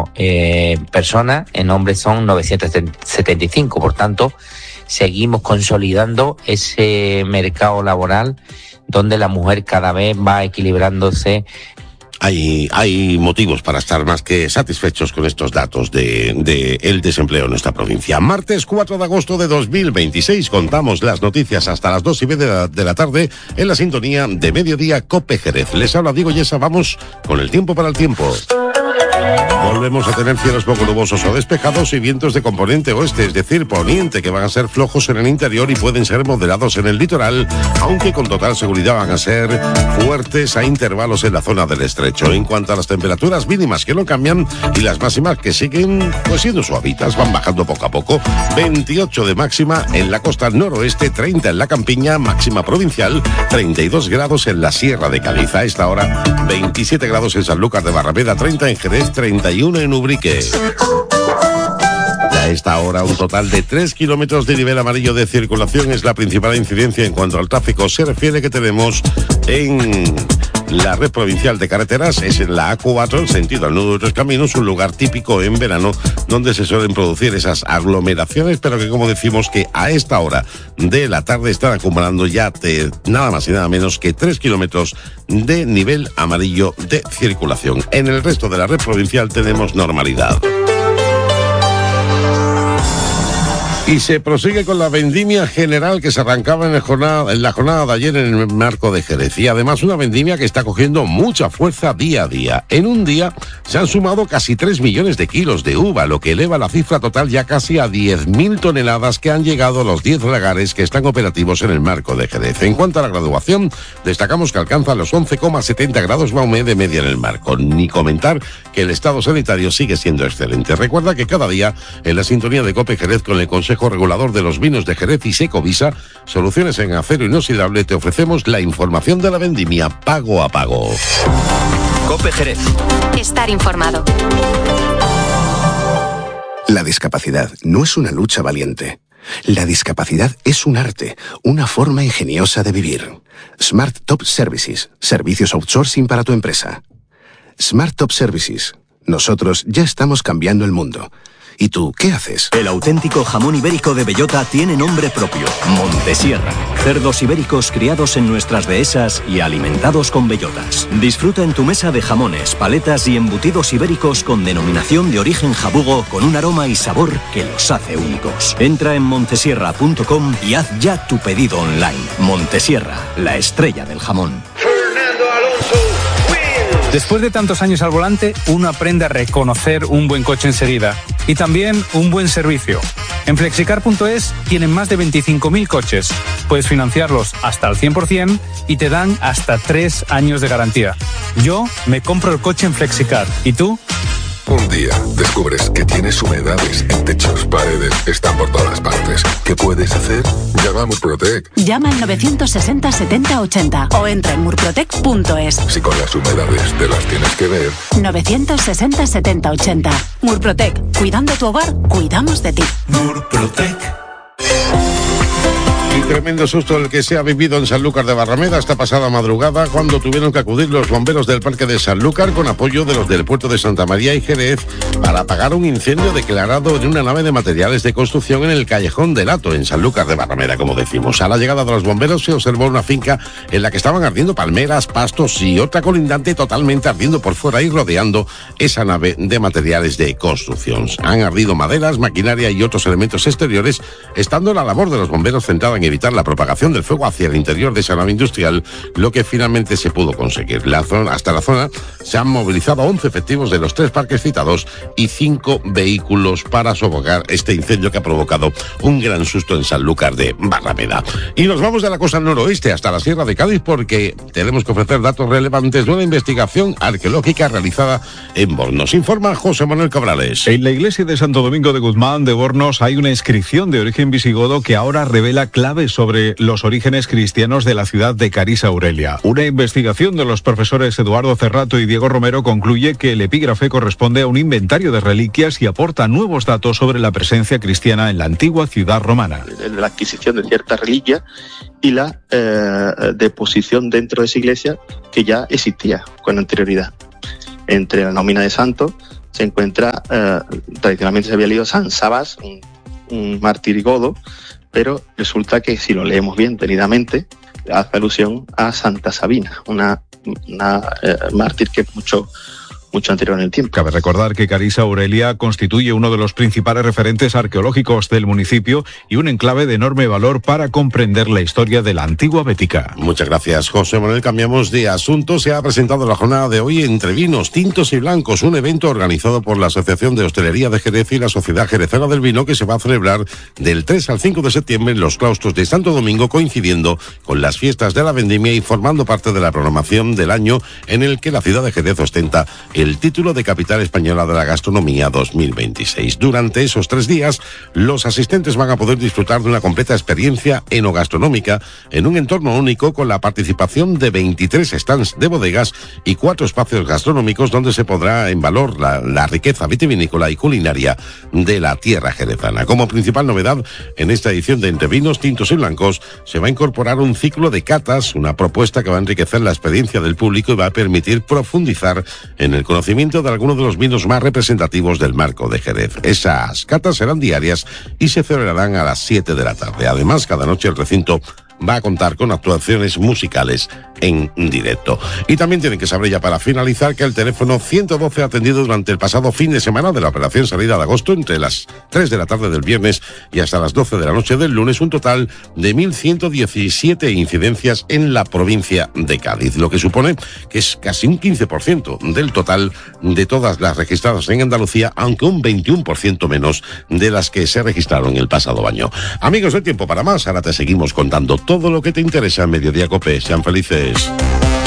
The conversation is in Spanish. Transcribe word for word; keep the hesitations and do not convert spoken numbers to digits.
cinco eh, personas, en hombres son novecientos setenta y cinco. Por tanto, seguimos consolidando ese mercado laboral donde la mujer cada vez va equilibrándose. Hay, hay motivos para estar más que satisfechos con estos datos de, de el desempleo en nuestra provincia. Martes cuatro de agosto de dos mil veintiséis, contamos las noticias hasta las dos y media de la, de la tarde en la sintonía de Mediodía Cope Jerez. Les habla Diego Yesa, vamos con el tiempo para el tiempo. Volvemos a tener cielos poco nubosos o despejados y vientos de componente oeste, es decir, poniente, que van a ser flojos en el interior y pueden ser moderados en el litoral, aunque con total seguridad van a ser fuertes a intervalos en la zona del estrecho. En cuanto a las temperaturas mínimas, que no cambian, y las máximas, que siguen pues siendo suavitas, van bajando poco a poco. veintiocho de máxima en la costa noroeste, treinta en la campiña, máxima provincial, treinta y dos grados en la Sierra de Cádiz. A esta hora, veintisiete grados en Sanlúcar de Barrameda, treinta en Jerez, treinta y uno en Ubrique. A esta hora, un total de tres kilómetros de nivel amarillo de circulación es la principal incidencia en cuanto al tráfico se refiere que tenemos en la red provincial de carreteras. Es en la A cuatro, en sentido al nudo de Tres Caminos, un lugar típico en verano donde se suelen producir esas aglomeraciones, pero que, como decimos, que a esta hora de la tarde están acumulando ya de nada más y nada menos que tres kilómetros de nivel amarillo de circulación. En el resto de la red provincial tenemos normalidad. Y se prosigue con la vendimia general que se arrancaba en, el jornada, en la jornada de ayer en el marco de Jerez. Y además una vendimia que está cogiendo mucha fuerza día a día. En un día se han sumado casi tres millones de kilos de uva, lo que eleva la cifra total ya casi a diez mil toneladas que han llegado a los diez lagares que están operativos en el marco de Jerez. En cuanto a la graduación, destacamos que alcanza los once coma setenta grados Baume de media en el marco. Ni comentar que el estado sanitario sigue siendo excelente. Recuerda que cada día, en la sintonía de Cope Jerez con el Consejo Regulador de los Vinos de Jerez y Secovisa, Soluciones en Acero Inoxidable, te ofrecemos la información de la vendimia pago a pago. Cope Jerez. Estar informado. La discapacidad no es una lucha valiente. La discapacidad es un arte, una forma ingeniosa de vivir. Smart Top Services, servicios outsourcing para tu empresa. Smart Top Services. Nosotros ya estamos cambiando el mundo. ¿Y tú qué haces? El auténtico jamón ibérico de bellota tiene nombre propio, Montesierra. Cerdos ibéricos criados en nuestras dehesas y alimentados con bellotas. Disfruta en tu mesa de jamones, paletas y embutidos ibéricos con denominación de origen jabugo, con un aroma y sabor que los hace únicos. Entra en montesierra punto com y haz ya tu pedido online. Montesierra, la estrella del jamón. Después de tantos años al volante, uno aprende a reconocer un buen coche enseguida y también un buen servicio. En flexicar punto es tienen más de veinticinco mil coches. Puedes financiarlos hasta al cien por ciento y te dan hasta tres años de garantía. Yo me compro el coche en Flexicar. ¿Y tú? Un día descubres que tienes humedades en techos, paredes, están por todas partes. ¿Qué puedes hacer? Llama a Murprotec. Llama al novecientos sesenta setenta ochenta o entra en murprotec punto es. Si con las humedades te las tienes que ver. novecientos sesenta setenta ochenta. Murprotec. Cuidando tu hogar, cuidamos de ti. Murprotec. Y tremendo susto el que se ha vivido en Sanlúcar de Barrameda esta pasada madrugada, cuando tuvieron que acudir los bomberos del Parque de Sanlúcar con apoyo de los del puerto de Santa María y Jerez para apagar un incendio declarado en una nave de materiales de construcción en el Callejón del Hato, en Sanlúcar de Barrameda, como decimos. A la llegada de los bomberos se observó una finca en la que estaban ardiendo palmeras, pastos y otra colindante totalmente ardiendo por fuera y rodeando esa nave de materiales de construcción. Han ardido maderas, maquinaria y otros elementos exteriores, estando la labor de los bomberos centrada en evitar la propagación del fuego hacia el interior de esa nave industrial, lo que finalmente se pudo conseguir. La zona, hasta la zona se han movilizado once efectivos de los tres parques citados y cinco vehículos para sofocar este incendio que ha provocado un gran susto en Sanlúcar de Barrameda. Y nos vamos de la costa noroeste hasta la Sierra de Cádiz porque tenemos que ofrecer datos relevantes de una investigación arqueológica realizada en Bornos. Informa José Manuel Cabrales. En la iglesia de Santo Domingo de Guzmán de Bornos hay una inscripción de origen visigodo que ahora revela claves sobre los orígenes cristianos de la ciudad de Carís Aurelia. Una investigación de los profesores Eduardo Cerrato y Diego Romero concluye que el epígrafe corresponde a un inventario de reliquias y aporta nuevos datos sobre la presencia cristiana en la antigua ciudad romana. La adquisición de ciertas reliquias y la eh, deposición dentro de esa iglesia que ya existía con anterioridad. Entre la nómina de santos se encuentra, eh, tradicionalmente se había leído San Sabas, un, un mártir godo, pero resulta que si lo leemos bien, detenidamente, hace alusión a Santa Sabina, una, una eh, mártir que mucho... mucho anterior en el tiempo. Cabe recordar que Carissa Aurelia constituye uno de los principales referentes arqueológicos del municipio y un enclave de enorme valor para comprender la historia de la antigua Bética. Muchas gracias, José Manuel. Cambiamos de asunto. Se ha presentado la jornada de hoy Entre Vinos, Tintos y Blancos, un evento organizado por la Asociación de Hostelería de Jerez y la Sociedad Jerezana del Vino, que se va a celebrar del tres al cinco de septiembre en los claustros de Santo Domingo, coincidiendo con las fiestas de la vendimia y formando parte de la programación del año en el que la ciudad de Jerez ostenta el el título de Capital Española de la Gastronomía dos mil veintiséis. Durante esos tres días, los asistentes van a poder disfrutar de una completa experiencia enogastronómica en un entorno único, con la participación de veintitrés stands de bodegas y cuatro espacios gastronómicos donde se pondrá en valor la, la riqueza vitivinícola y culinaria de la tierra jerezana. Como principal novedad, en esta edición de Entre Vinos, Tintos y Blancos, se va a incorporar un ciclo de catas, una propuesta que va a enriquecer la experiencia del público y va a permitir profundizar en el conocimiento de algunos de los vinos más representativos del marco de Jerez. Esas catas serán diarias y se celebrarán a las siete de la tarde. Además, cada noche el recinto va a contar con actuaciones musicales en directo. Y también tienen que saber, ya para finalizar, que el teléfono ciento doce ha atendido durante el pasado fin de semana de la operación salida de agosto, entre las tres de la tarde del viernes y hasta las doce de la noche del lunes, un total de mil ciento diecisiete incidencias en la provincia de Cádiz, lo que supone que es casi un quince por ciento del total de todas las registradas en Andalucía, aunque un veintiuno por ciento menos de las que se registraron el pasado año. Amigos, el tiempo para más. Ahora te seguimos contando todo lo que te interesa en Mediodía Cope. Sean felices.